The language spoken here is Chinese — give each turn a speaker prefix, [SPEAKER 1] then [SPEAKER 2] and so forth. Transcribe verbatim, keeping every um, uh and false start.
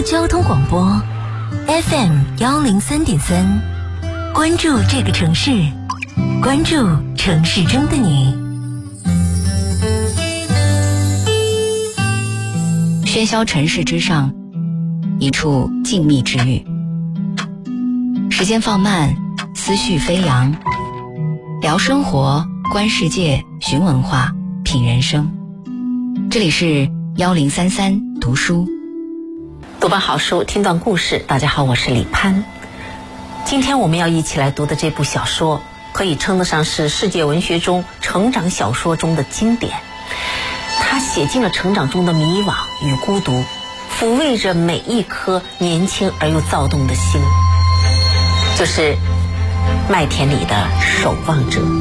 [SPEAKER 1] 交通广播 F M 幺零三点三，关注这个城市，关注城市中的你。
[SPEAKER 2] 喧嚣尘世之上，一处静谧之域。时间放慢，思绪飞扬，聊生活，观世界，寻文化，品人生。这里是幺零三三读书，
[SPEAKER 3] 读本好书，听段故事。大家好，我是李潘。今天我们要一起来读的这部小说，可以称得上是世界文学中成长小说中的经典。它写尽了成长中的迷惘与孤独，抚慰着每一颗年轻而又躁动的心。就是麦田里的守望者。